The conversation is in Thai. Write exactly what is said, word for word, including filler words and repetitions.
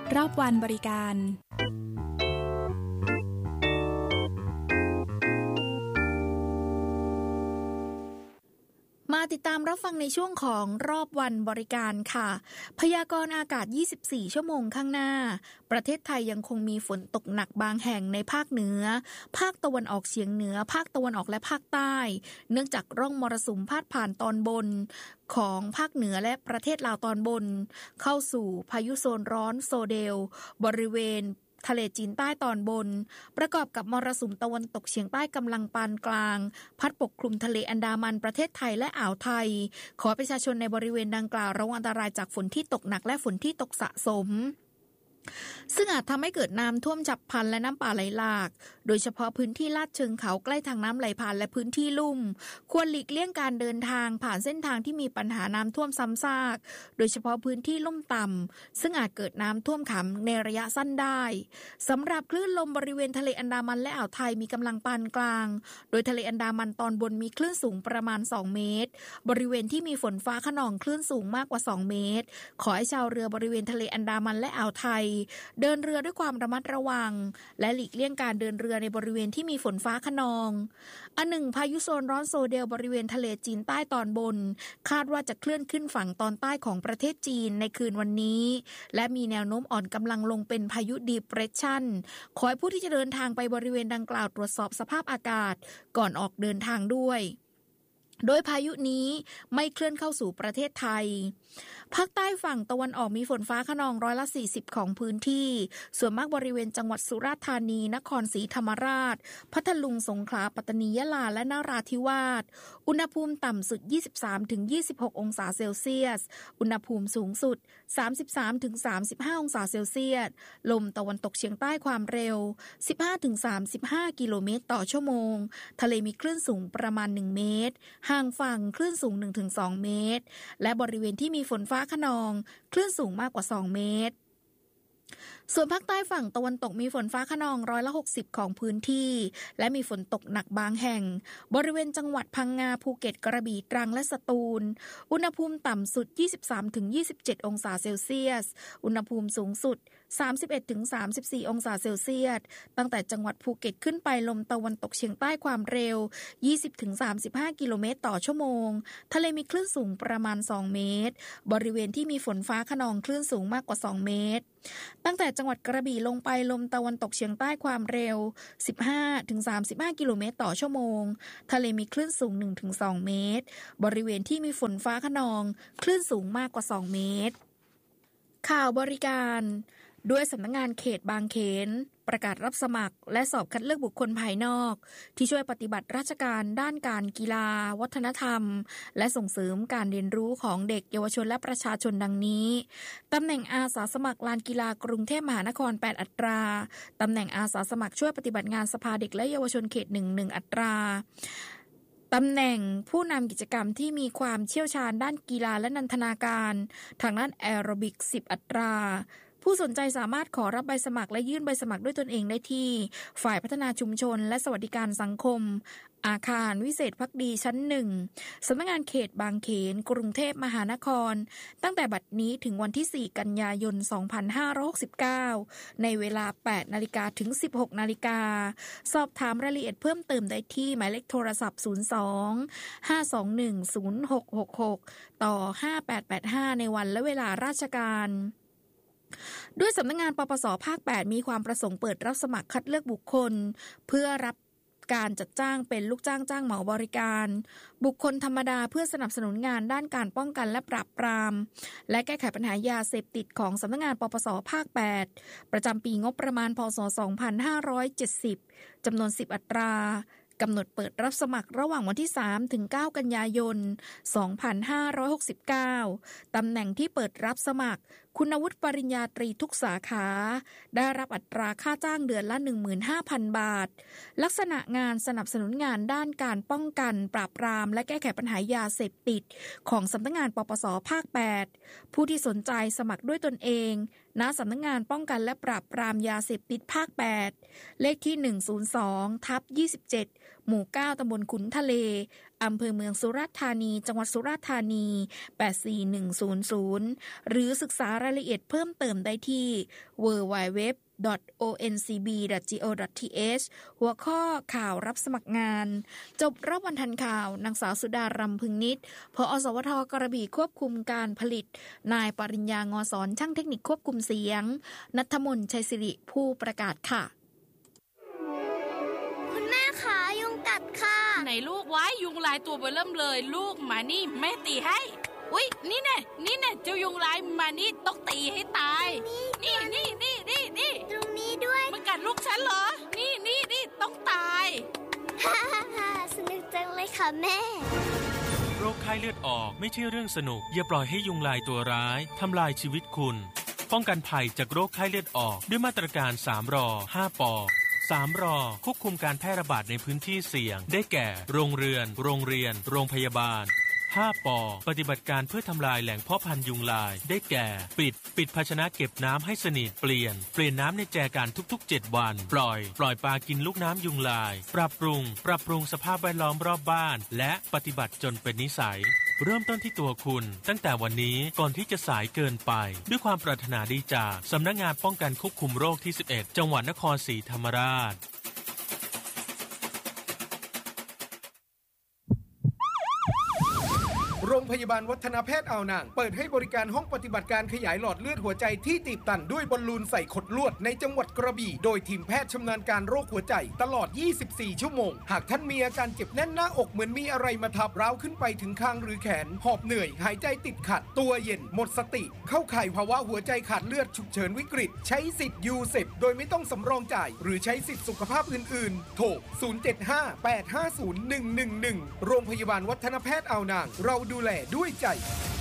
รอบวันบริการมาติดตามรับฟังในช่วงของรอบวันบริการค่ะพยากรณ์อากาศยี่สิบสี่ชั่วโมงข้างหน้าประเทศไทยยังคงมีฝนตกหนักบางแห่งในภาคเหนือภาคตะวันออกเฉียงเหนือภาคตะวันออกและภาคใต้เนื่องจากร่องมรสุมพาดผ่านตอนบนของภาคเหนือและประเทศลาวตอนบนเข้าสู่พายุโซนร้อนโซเดลบริเวณทะเลจีนใต้ตอนบนประกอบกับมรสุมตะวันตกเฉียงใต้กำลังปานกลางพัดปกคลุมทะเลอันดามันประเทศไทยและอ่าวไทยขอประชาชนในบริเวณดังกล่าวระวังอันตรายจากฝนที่ตกหนักและฝนที่ตกสะสมซึ่งอาจทำให้เกิดน้ำท่วมฉับพลันและน้ำป่าไหลหลากโดยเฉพาะพื้นที่ลาดเชิงเขาใกล้ทางน้ำไหลผ่านและพื้นที่ลุ่มควรหลีกเลี่ยงการเดินทางผ่านเส้นทางที่มีปัญหาน้ำท่วมซ้ำซากโดยเฉพาะพื้นที่ลุ่มต่ำซึ่งอาจเกิดน้ำท่วมขังในระยะสั้นได้สำหรับคลื่นลมบริเวณทะเลอันดามันและอ่าวไทยมีกำลังปานกลางโดยทะเลอันดามันตอนบนมีคลื่นสูงประมาณสองเมตรบริเวณที่มีฝนฟ้าคะนองคลื่นสูงมากกว่าสองเมตรขอให้ชาวเรือบริเวณทะเลอันดามันและอ่าวไทยเดินเรือด้วยความระมัดระวังและหลีกเลี่ยงการเดินเรือในบริเวณที่มีฝนฟ้าคะนองอันหนึ่งพายุโซนร้อนโซเดลบริเวณทะเลจีนใต้ตอนบนคาดว่าจะเคลื่อนขึ้นฝั่งตอนใต้ของประเทศจีนในคืนวันนี้และมีแนวโน้มอ่อนกำลังลงเป็นพายุดีเพรสชันขอให้ผู้ที่จะเดินทางไปบริเวณดังกล่าวตรวจสอบสภาพอากาศก่อนออกเดินทางด้วยโดยพายุนี้ไม่เคลื่อนเข้าสู่ประเทศไทยภาคใต้ฝั่งตะวันออกมีฝนฟ้าคะนองร้อยละสี่สิบของพื้นที่ส่วนมากบริเวณจังหวัดสุราษฎร์ธานีนครศรีธรรมราชพัทลุงสงขลาปัตตานียะลาและนราธิวาสอุณหภูมิต่ำสุด ยี่สิบสามถึงยี่สิบหก องศาเซลเซียสอุณหภูมิสูงสุด สามสิบสามถึงสามสิบห้า องศาเซลเซียสลมตะวันตกเฉียงใต้ความเร็ว สิบห้าถึงสามสิบห้า กิโลเมตรต่อชั่วโมงทะเลมีคลื่นสูงประมาณหนึ่งเมตรห่างฝั่งคลื่นสูง หนึ่งถึงสอง เมตรและบริเวณที่มีฝนฟ้าคะนองคลื่นสูงมากกว่าสองเมตรส่วนภาคใต้ฝั่งตะวันตกมีฝนฟ้าคะนองร้อยละหกสิบของพื้นที่และมีฝนตกหนักบางแห่งบริเวณจังหวัดพังงาภูเก็ตกระบี่ตรังและสตูลอุณหภูมิต่ำสุด ยี่สิบสามถึงยี่สิบเจ็ด องศาเซลเซียสอุณหภูมิสูงสุด สามสิบเอ็ดถึงสามสิบสี่ องศาเซลเซียสตั้งแต่จังหวัดภูเก็ตขึ้นไปลมตะวันตกเฉียงใต้ความเร็ว ยี่สิบถึงสามสิบห้า กิโลเมตรต่อชั่วโมงทะเลมีคลื่นสูงประมาณสองเมตรบริเวณที่มีฝนฟ้าคะนองคลื่นสูงมากกว่าสองเมตรตั้งแต่จังหวัดกระบี่ลงไปลมตะวันตกเฉียงใต้ความเร็ว สิบห้าถึงสามสิบห้า กิโลเมตรต่อชั่วโมงทะเลมีคลื่นสูง หนึ่งถึงสอง เมตรบริเวณที่มีฝนฟ้าคะนองคลื่นสูงมากกว่าสองเมตรข่าวบริการด้วยสำนักงานเขตบางเขนประกาศรับสมัครและสอบคัดเลือกบุคคลภายนอกที่ช่วยปฏิบัติราชการด้านการกีฬาวัฒนธรรมและส่งเสริมการเรียนรู้ของเด็กเยาวชนและประชาชนดังนี้ตำแหน่งอาสาสมัครลานกีฬากรุงเทพมหานครแปดอัตราตำแหน่งอาสาสมัครช่วยปฏิบัติงานสภาเด็กและเยาวชนเขตหนึ่ง หนึ่งอัตราตำแหน่งผู้นำกิจกรรมที่มีความเชี่ยวชาญด้านกีฬาและนันทนาการทางด้านแอโรบิกสิบอัตราผู้สนใจสามารถขอรับใบสมัครและยื่นใบสมัครด้วยตนเองได้ที่ฝ่ายพัฒนาชุมชนและสวัสดิการสังคมอาคารวิเศษภักดีชั้นหนึ่งสำนักงานเขตบางเขนกรุงเทพมหานครตั้งแต่บัดนี้ถึงวันที่สี่กันยายนสองพันห้าร้อยหกสิบเก้าในเวลา แปดนาฬิกา ถึง สิบหกนาฬิกาสอบถามรายละเอียดเพิ่มเติมได้ที่หมายเลขโทรศัพท์ศูนย์ สอง ห้า สอง หนึ่ง ศูนย์ หก หก หกต่อห้าแปดแปดห้าในวันและเวลาราชการด้วยสำนักงานปปสภาคแปดมีความประสงค์เปิดรับสมัครคัดเลือกบุคคลเพื่อรับการจัดจ้างเป็นลูกจ้างจ้างเหมาบริการบุคคลธรรมดาเพื่อสนับสนุนงานด้านการป้องกันและปราบปรามและแก้ไขปัญหายาเสพติดของสำนักงานปปสภาคแปดประจำปีงบประมาณพ.ศ. สองพันห้าร้อยเจ็ดสิบจำนวนสิบอัตรากำหนดเปิดรับสมัครระหว่างวันที่สามถึงเก้ากันยายนสองพันห้าร้อยหกสิบเก้าตำแหน่งที่เปิดรับสมัครคุณวุฒิปริญญาตรีทุกสาขาได้รับอัตราค่าจ้างเดือนละ หนึ่งหมื่นห้าพัน บาทลักษณะงานสนับสนุนงานด้านการป้องกันปราบปรามและแก้ไขปัญหายาเสพติดของสำนักงานปปสภาคแปดผู้ที่สนใจสมัครด้วยตนเองณสำนักงานป้องกันและปราบปรามยาเสพติดภาคแปดเลขที่หนึ่งศูนย์สองทับยี่สิบเจ็ดหมู่เก้าตำบลขุนทะเลอำเภอเมืองสุราษฎร์ธานีจังหวัดสุราษฎร์ธานีแปดสี่หนึ่งศูนย์ศูนย์หรือศึกษารายละเอียดเพิ่มเติมได้ที่ ดับเบิลยู ดับเบิลยู ดับเบิลยู ดอท โอ เอ็น ซี บี ดอท จี โอ ดอท ที เอช หัวข้อข่าวรับสมัครงานจบรอบวันทันข่าวนางสาวสุดารำพึงนิดผอ.สวท.กระบี่ควบคุมการผลิตนายปริญญางอสอนช่างเทคนิคควบคุมเสียงณัฐมนต์ชัยศิริผู้ประกาศค่ะคุณแม่คะยุงกัดค่ะไหนลูกไว้ยุงลายตัวเบอเริ่มเลยลูกมานี่แม่ตีให้อุ๊ยนี่แน่นี่แน่เจ้ายุงลายมานี่ต้องตีให้ตายนี่นี่นี่นี่นี่ตรงนี้ด้วยมันกัดลูกฉันเหรอนี่นี่นี่ต้องตายฮ่าฮ่าฮ่าสนุกจังเลยค่ะแม่โรคไข้เลือดออกไม่ใช่เรื่องสนุกอย่าปล่อยให้ยุงลายตัวร้ายทำลายชีวิตคุณป้องกันภัยจากโรคไข้เลือดออกด้วยมาตรการสามรอห้าปอสามรอควบคุมการแพร่ระบาดในพื้นที่เสี่ยงได้แก่โรงเรือนโรงเรียนโรงพยาบาลห้าปอปฏิบัติการเพื่อทำลายแหล่งเพาะพันธุ์ยุงลายได้แก่ปิดปิดภาชนะเก็บน้ำให้สนิทเปลี่ยนเปลี่ยนน้ำในแจกันทุกๆเจ็ดวันปล่อยปล่อยปลากินลูกน้ำยุงลายปรับปรุงปรับปรุงสภาพแวดล้อมรอบบ้านและปฏิบัติจนเป็นนิสัยเริ่มต้นที่ตัวคุณตั้งแต่วันนี้ก่อนที่จะสายเกินไปด้วยความปรารถนาดีจากสำนักงานป้องกันควบคุมโรคที่สิบเอ็ดจังหวัดนครศรีธรรมราชโรงพยาบาลวัฒนแพทย์อ่าวนางเปิดให้บริการห้องปฏิบัติการขยายหลอดเลือดหัวใจที่ตีบตันด้วยบอลลูนใส่ขดลวดในจังหวัดกระบี่โดยทีมแพทย์ชำนาญการโรคหัวใจตลอดยี่สิบสี่ชั่วโมงหากท่านมีอาการเจ็บแน่นหน้าอกเหมือนมีอะไรมาทับร้าวขึ้นไปถึงคางหรือแขนหอบเหนื่อยหายใจติดขัดตัวเย็นหมดสติเข้าข่ายภาวะหัวใจขาดเลือดฉุกเฉินวิกฤตใช้สิทธิ์ยูเซปโดยไม่ต้องสำรองจ่ายหรือใช้สิทธิสุขภาพอื่นๆโทรศูนย์ เจ็ด ห้า แปด ห้า ศูนย์ หนึ่ง หนึ่ง หนึ่งโรงพยาบาลวัฒนแพทย์อ่าวนางเราดูแลด้วยใจ